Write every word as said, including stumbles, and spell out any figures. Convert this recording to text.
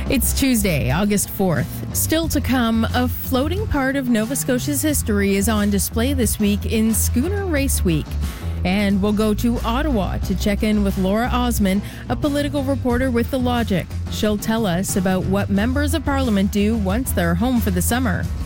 It's Tuesday, August fourth. Still to come, a floating part of Nova Scotia's history is on display this week in Schooner Race Week. And we'll go to Ottawa to check in with Laura Osman, a political reporter with The Logic. She'll tell us about what members of Parliament do once they're home for the summer.